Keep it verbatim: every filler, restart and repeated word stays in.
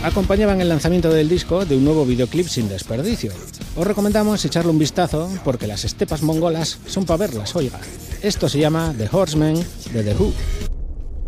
acompañaban el lanzamiento del disco de un nuevo videoclip sin desperdicio. Os recomendamos echarle un vistazo porque las estepas mongolas son para verlas, oiga. Esto se llama The Horsemen de The Who.